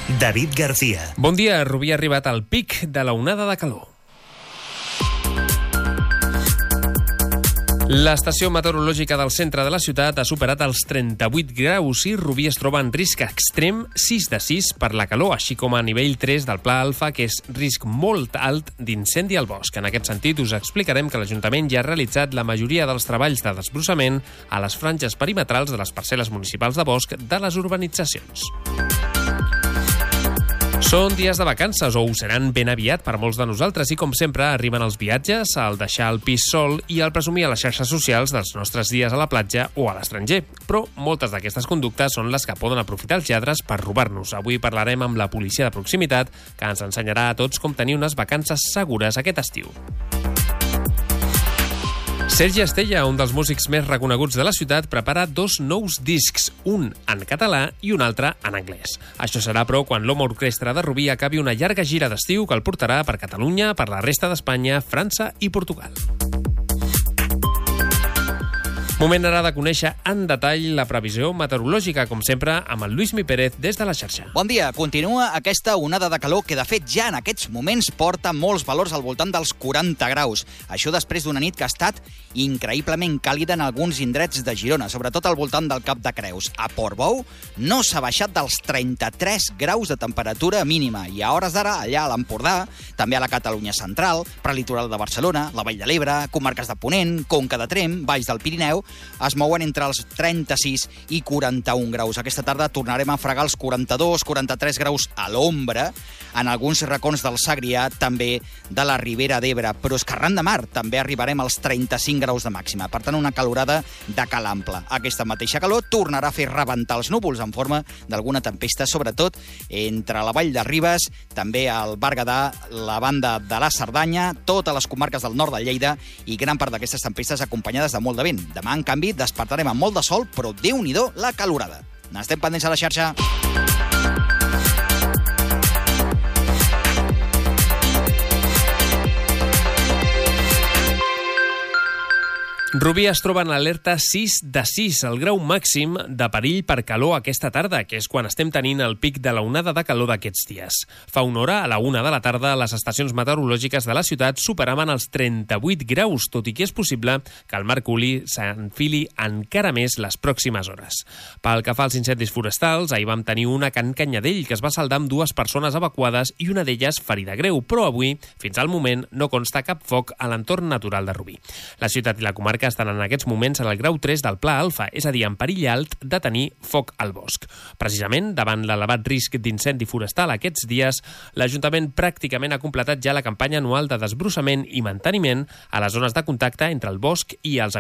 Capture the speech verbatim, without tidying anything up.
David García. Bon dia. Rubí ha arribat al pic de la onada de calor. L'estació meteorològica del centre de la ciutat ha superat els trenta-vuit graus i Rubí es troba en risc extrem sis de sis per la calor, així com a nivell tres del Pla Alfa, que és risc molt alt d'incendi al bosc. En aquest sentit, us explicarem que l'Ajuntament ja ha realitzat la majoria dels treballs de desbrossament a les franges perimetrals de les parcel·les municipals de bosc de les urbanitzacions. Són dies de vacances, o ho seran ben aviat per molts de nosaltres, i com sempre arriben els viatges, el deixar el pis sol i el presumir a les xarxes socials dels nostres dies a la platja o a l'estranger. Però moltes d'aquestes conductes són les que poden aprofitar els lladres per robar-nos. Avui parlarem amb la policia de proximitat, que ens ensenyarà a tots com tenir unes vacances segures aquest estiu. Sergi Estella, un dels músics més reconeguts de la ciutat, prepara dos nous discs, un en català i un altre en anglès. Això serà, però, quan l'Home Orquestra de Rubí acabi una llarga gira d'estiu que el portarà per Catalunya, per la resta d'Espanya, França i Portugal. Moment ara de conèixer en detall la previsió meteorològica, com sempre, amb el Lluís Mi Pérez des de la xarxa. Bon dia. Continua aquesta onada de calor que, de fet, ja en aquests moments porta molts valors al voltant dels quaranta graus. Això després d'una nit que ha estat increïblement càlida en alguns indrets de Girona, sobretot al voltant del Cap de Creus. A Portbou no s'ha baixat dels trenta-tres graus de temperatura mínima i a hores d'ara, allà a l'Empordà, també a la Catalunya central, prelitoral de Barcelona, la Vall de l'Ebre, comarques de Ponent, Conca de Tremp, Valls del Pirineu, es mouen entre els trenta-sis i quaranta-un graus. Aquesta tarda tornarem a fregar els quaranta-dos quaranta-tres graus a l'ombra en alguns racons del Segrià, també de la Ribera d'Ebre, però és que arran de mar també arribarem als trenta-cinc graus de màxima. Per tant, una calorada de cal ample. Aquesta mateixa calor tornarà a fer rebentar els núvols en forma d'alguna tempesta, sobretot entre la Vall de Ribes, també al Berguedà, la banda de la Cerdanya, totes les comarques del nord de Lleida i gran part d'aquestes tempestes acompanyades de molt de vent. Demà, en canvi, despertarem amb molt de sol, però Déu-n'hi-do la calorada. N'estem pendents a la xarxa. Rubí es troba en alerta sis de sis, el grau màxim de perill per calor aquesta tarda, que és quan estem tenint el pic de la onada de calor d'aquests dies. Fa una hora, a la una de la tarda, les estacions meteorològiques de la ciutat superaven els trenta-vuit graus, tot i que és possible que el mercuri s'enfili encara més les pròximes hores. Pel que fa als incendis forestals, ahir vam tenir una a Can Canyadell que es va saldar amb dues persones evacuades i una d'elles ferida greu, però avui, fins al moment, no consta cap foc a l'entorn natural de Rubí. La ciutat i la comarca que estan en aquests moments en el grau tres del Pla Alfa, és a dir, en perill alt de tenir foc al bosc. Precisament, davant l'elevat risc d'incendi forestal aquests dies, l'Ajuntament pràcticament ha completat ja la campanya anual de desbrossament i manteniment a les zones de contacte entre el bosc i els